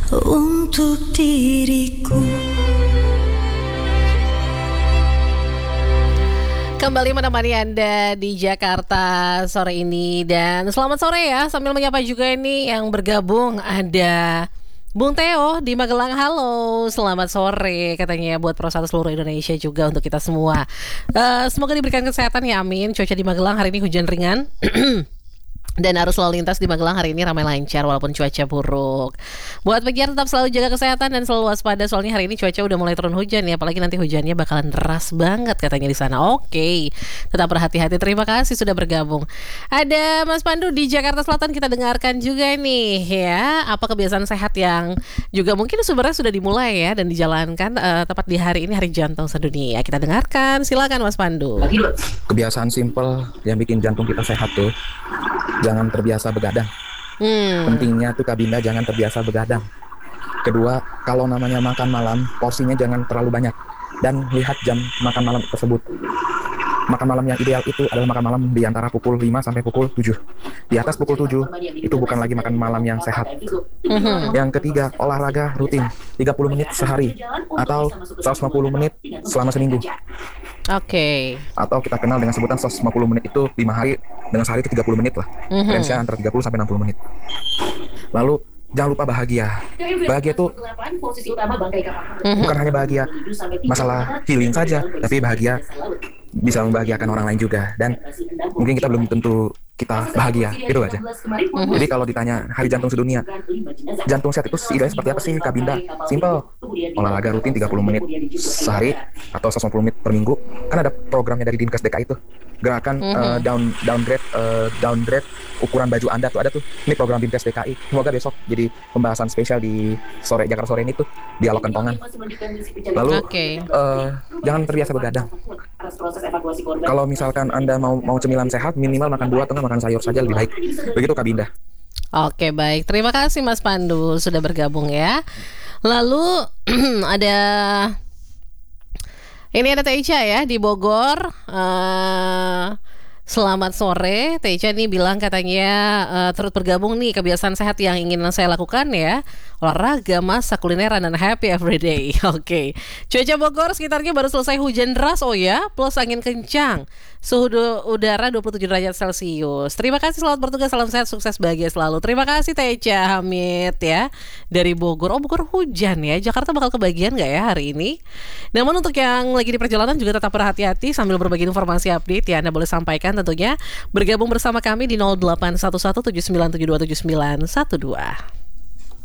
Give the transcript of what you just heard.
untuk diriku. Kembali menemani Anda di Jakarta sore ini. Dan selamat sore ya, sambil menyapa juga ini yang bergabung. Ada Bung Theo di Magelang. Halo, selamat sore katanya buat perusahaan seluruh Indonesia juga untuk kita semua. Semoga diberikan kesehatan ya, amin. Cuaca di Magelang hari ini hujan ringan. Dan arus lalu lintas di Magelang hari ini ramai lancar walaupun cuaca buruk. Buat pegiat tetap selalu jaga kesehatan dan selalu waspada, soalnya hari ini cuaca udah mulai turun hujan ya. Apalagi nanti hujannya bakalan deras banget katanya di sana. Oke, tetap berhati-hati. Terima kasih sudah bergabung. Ada Mas Pandu di Jakarta Selatan, kita dengarkan juga nih ya. Apa kebiasaan sehat yang juga mungkin sebenarnya sudah dimulai ya dan dijalankan tepat di hari ini, Hari Jantung Sedunia. Kita dengarkan, silakan Mas Pandu. Kebiasaan simple yang bikin jantung kita sehat tuh, jangan terbiasa begadang. Pentingnya tuh Kabinda, jangan terbiasa begadang. Kedua, kalau namanya makan malam, porsinya jangan terlalu banyak. Dan lihat jam makan malam tersebut. Makan malam yang ideal itu adalah makan malam di antara pukul 5 sampai pukul 7. Di atas pukul 7, itu bukan lagi makan malam yang sehat. Yang ketiga, olahraga rutin 30 menit sehari atau 150 menit selama seminggu. Oke. Atau kita kenal dengan sebutan 150 menit itu 5 hari, dengan sehari itu 30 menit lah. Range-nya antara 30 sampai 60 menit. Lalu jangan lupa bahagia. Bahagia itu bukan hanya bahagia masalah healing saja, tapi bahagia bisa membahagiakan orang lain juga. Dan mungkin kita belum tentu kita bahagia, itu aja. Jadi kalau ditanya Hari Jantung Sedunia, jantung sehat itu idealnya seperti apa sih Kabinda? Simple, olahraga rutin 30 menit sehari atau 150 menit per minggu. Kan ada programnya dari Dinkes DKI itu, gerakan downgrade ukuran baju Anda tuh ada tuh. Ini program Dinkes DKI. Semoga besok jadi pembahasan spesial di sore Jakarta sore ini tuh, dialog kentongan. Lalu jangan terbiasa begadang. Kalau misalkan Anda mau cemilan sehat, minimal makan buah atau makan sayur saja lebih baik. Begitu Kabinda. Oke, baik. Terima kasih Mas Pandu sudah bergabung ya. Lalu ada Teja ya di Bogor. Selamat sore, Teja nih bilang katanya turut bergabung nih, kebiasaan sehat yang ingin saya lakukan ya, olahraga, masak, kulineran, dan happy everyday. Oke. Cuaca Bogor sekitarnya baru selesai hujan deras, oh ya, plus angin kencang. Suhu udara 27 derajat Celcius. Terima kasih, selamat bertugas, salam sehat, sukses, bahagia selalu. Terima kasih Teja Hamid ya dari Bogor. Oh, Bogor hujan ya. Jakarta bakal kebagian nggak ya hari ini? Namun untuk yang lagi di perjalanan juga tetap berhati-hati sambil berbagi informasi update ya. Anda boleh sampaikan tentunya bergabung bersama kami di 081179727912.